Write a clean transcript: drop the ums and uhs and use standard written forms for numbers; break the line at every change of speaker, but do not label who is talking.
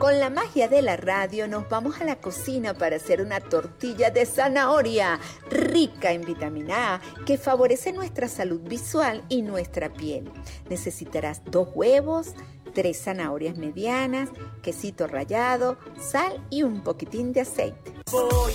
Con la magia de la radio nos vamos a la cocina para hacer una tortilla de zanahoria rica en vitamina A que favorece nuestra salud visual y nuestra piel. Necesitarás 2 huevos, 3 zanahorias medianas, quesito rallado, sal y un poquitín de aceite.
Voy